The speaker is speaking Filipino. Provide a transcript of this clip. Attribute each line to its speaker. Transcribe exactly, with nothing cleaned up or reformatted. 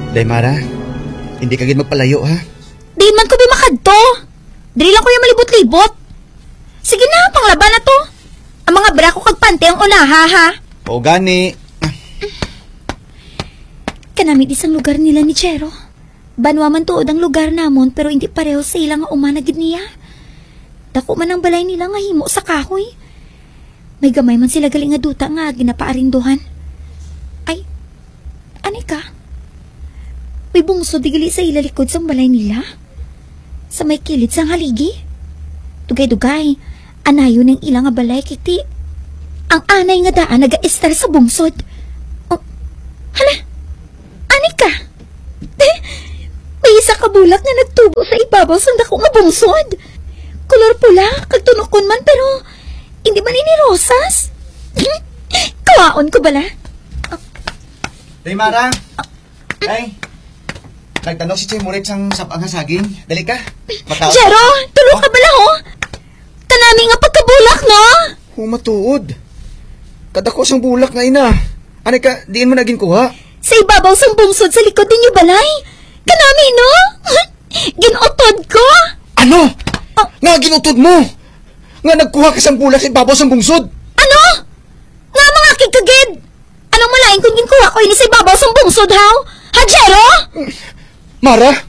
Speaker 1: Daymara, hindi ka gid magpalayo ha.
Speaker 2: Di man ko bimakadto. Dili lang ko yung malibot-libot. Sige na, panglaban na to. Ang mga bra ko kag pante ang unaha ha.
Speaker 1: O gani.
Speaker 2: Kanamit isang lugar nila ni Chero. Banwa man tuod ang lugar namon pero hindi pareho sa ilang nga umanagid niya. Dako man ang balay nila nga himo sa kahoy. May gamay man sila galing nga duta nga ginapaarinduhan. Ay, ani ka? May bungso digali sa ilalikod sa balay nila. Sa may kilid sang haligi. Dugay-dugay, anayo ng ilang nga balay kiti. Ang anay nga daan naga-estar sa bungsod. Oh, hala, ani ka? Eh, may isa ka bulak na nagtubo sa ibabaw sa dako nga bungsod. Kolor pula, kag tunokon man pero hindi man ini rosas. Kawaon ko bala.
Speaker 1: Daymara! Ay! Nagtanong si Chay Murit sang sapang nga saging. Dali ka. Mataot.
Speaker 2: Jero, tulog ka bala ho? Kanami nga pagkabulak, no?
Speaker 1: Humatuod. Kadako sang bulak nga ina. Ano ka, diin mo naging kuha?
Speaker 2: Sa ibabaw sang bungsod sa likod ninyo balay. Kanami, no? Ginotod ko.
Speaker 1: Ano?
Speaker 2: Oh.
Speaker 1: Nga ginutod mo? Nga nagkuha ka sang bulak sa ibabaw sang bungsod?
Speaker 2: Ano? Nga mga kikagid. Anong malaing kung ginkuha ko ini sa ibabaw sang bungsod, haw? Ha, Jero?
Speaker 1: Mara?